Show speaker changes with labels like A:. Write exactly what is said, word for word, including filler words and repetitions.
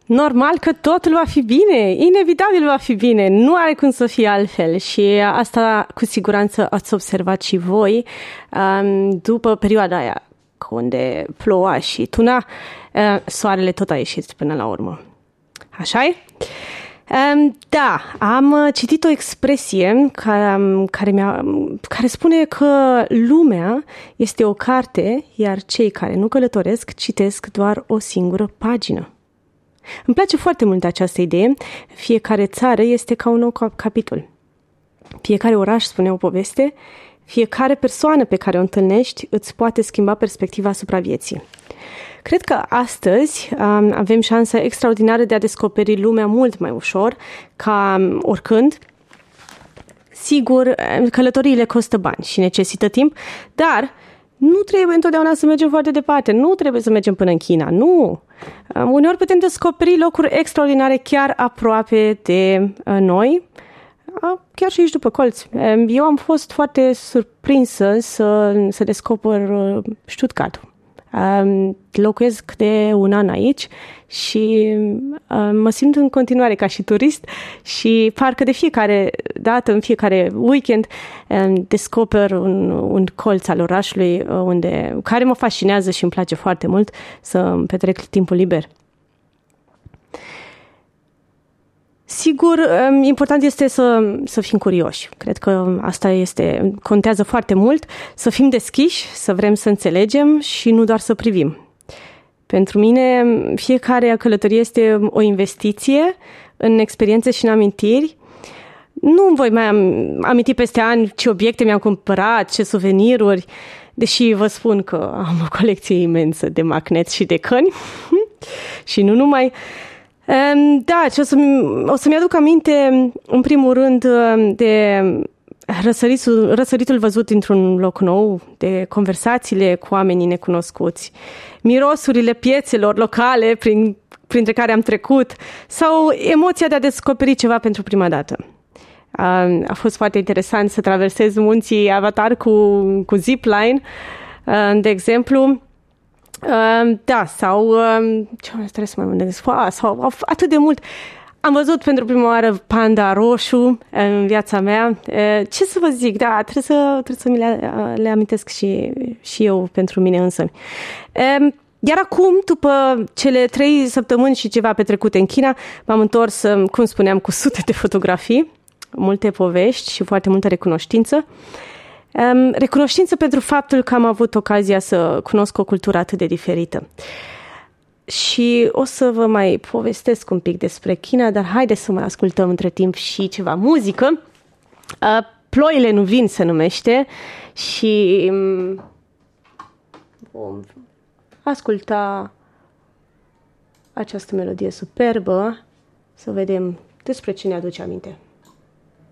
A: normal că totul va fi bine, inevitabil va fi bine, nu are cum să fie altfel și asta cu siguranță ați observat și voi după perioada aia unde ploua și tuna, soarele tot a ieșit până la urmă. Așa-i? Da, am citit o expresie care, care, mi-a, care spune că lumea este o carte, iar cei care nu călătoresc citesc doar o singură pagină. Îmi place foarte mult această idee. Fiecare țară este ca un nou capitol. Fiecare oraș spune o poveste. Fiecare persoană pe care o întâlnești îți poate schimba perspectiva asupra vieții. Cred că astăzi um, avem șansa extraordinară de a descoperi lumea mult mai ușor ca um, oricând. Sigur, călătoriile costă bani și necesită timp, dar nu trebuie întotdeauna să mergem foarte departe, nu trebuie să mergem până în China, nu. Um, uneori putem descoperi locuri extraordinare chiar aproape de uh, noi, uh, chiar și aici după colț. Um, eu am fost foarte surprinsă să, să descoper uh, Stuttgart. Um, locuiesc de un an aici și um, mă simt în continuare ca și turist și parcă de fiecare dată, în fiecare weekend, um, descoper un, un colț al orașului unde, care mă fascinează și îmi place foarte mult să petrec timpul liber. Sigur, important este să, să fim curioși. Cred că asta este, contează foarte mult, să fim deschiși, să vrem să înțelegem și nu doar să privim. Pentru mine, fiecare călătorie este o investiție în experiențe și în amintiri. Nu voi mai aminti peste ani ce obiecte mi-am cumpărat, ce suveniruri, deși vă spun că am o colecție imensă de magneți și de căni și nu numai. Da, ce o, să-mi, o să-mi aduc aminte, în primul rând, de răsăritul, răsăritul văzut într-un loc nou, de conversațiile cu oamenii necunoscuți, mirosurile piețelor locale prin, printre care am trecut sau emoția de a descoperi ceva pentru prima dată. A, a fost foarte interesant să traversez munții Avatar cu, cu zipline, de exemplu. Uh, da, sau uh, ce mai trebuie să mai gândesc? Sau atât de mult. Am văzut pentru prima oară panda roșu în viața mea. Uh, ce să vă zic? Da, trebuie să, trebuie să mi le, le amintesc și, și eu pentru mine însă. Uh, iar acum, după cele trei săptămâni și ceva petrecute în China, m-am întors, cum spuneam, cu sute de fotografii, multe povești și foarte multă recunoștință. Um, recunoștință pentru faptul că am avut ocazia să cunosc o cultură atât de diferită. Și o să vă mai povestesc un pic despre China, dar haideți să mai ascultăm între timp și ceva muzică. Uh, Ploile nu vin se numește și um, vom asculta această melodie superbă, să vedem despre ce ne aduce aminte.